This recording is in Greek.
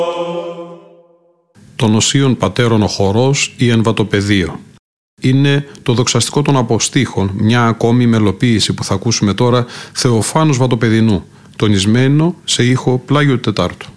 Των Οσίων Πατέρων ο χορός ή εν βατοπεδίο. Είναι το δοξαστικό των αποστήχων, μια ακόμη μελοποίηση που θα ακούσουμε τώρα Θεοφάνους Βατοπεδινού, τονισμένο σε ήχο Πλάγιο Τετάρτου.